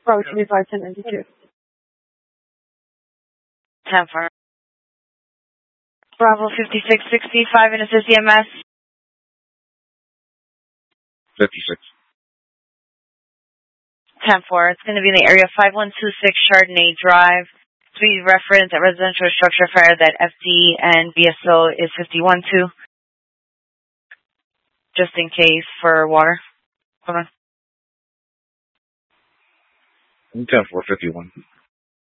Approach 251092. 10-4. Bravo 5665 and assist EMS. 56. 10-4. It's going to be in the area 5126 Chardonnay Drive. Speed reference at residential structure fire that FD and BSO is 51-2. Just in case for water. Hold on. 10-4, 51.